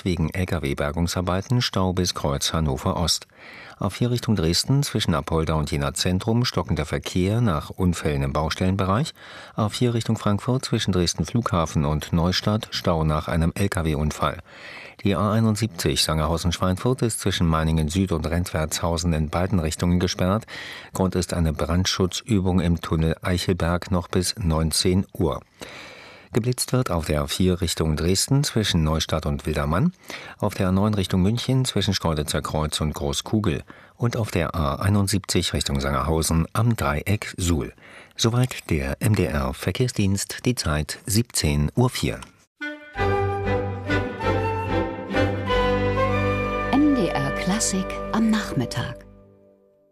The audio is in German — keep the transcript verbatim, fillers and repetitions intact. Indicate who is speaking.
Speaker 1: Frankfurt wegen L K W-Bergungsarbeiten Stau bis Kreuz Hannover Ost. Auf vier Richtung Dresden zwischen Apolda und Jena Zentrum stockender Verkehr nach Unfällen im Baustellenbereich. Auf vier Richtung Frankfurt zwischen Dresden Flughafen und Neustadt Stau nach einem L K W-Unfall. Die A einundsiebzig Sangerhausen-Schweinfurt ist zwischen Meiningen Süd und Rentwertshausen in beiden Richtungen gesperrt. Grund ist eine Brandschutzübung im Tunnel Eichelberg noch bis neunzehn Uhr. Geblitzt wird auf der A vier Richtung Dresden zwischen Neustadt und Wildermann, auf der A neun Richtung München zwischen Schkeuditzer Kreuz und Großkugel und auf der A einundsiebzig Richtung Sangerhausen am Dreieck Suhl. Soweit der M D R Verkehrsdienst, die Zeit siebzehn Uhr vier.
Speaker 2: M D R Klassik am Nachmittag.